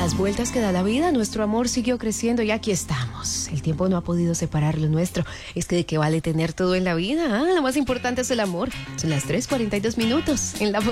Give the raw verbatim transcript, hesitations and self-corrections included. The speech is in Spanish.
las vueltas que da la vida, nuestro amor siguió creciendo y aquí estamos. El tiempo no ha podido separar lo nuestro. Es que de qué vale tener todo en la vida, ¿ah? Lo más importante es el amor. Son las tres cuarenta y dos minutos en la